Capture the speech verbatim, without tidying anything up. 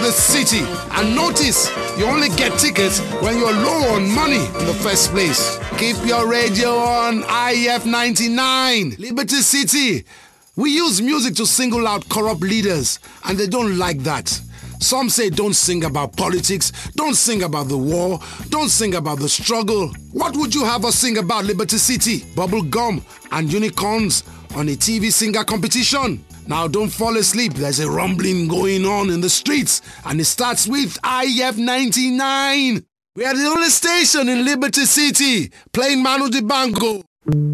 the city. And notice, you only get tickets when you're low on money in the first place. Keep your radio on I F ninety-nine, Liberty City. We use music to single out corrupt leaders, and they don't like that. Some say don't sing about politics, don't sing about the war, don't sing about the struggle. What would you have us sing about, Liberty City? Bubble gum and unicorns on a T V singer competition? Now don't fall asleep, there's a rumbling going on in the streets, and it starts with I F ninety-nine. We are the only station in Liberty City playing Manu Dibango.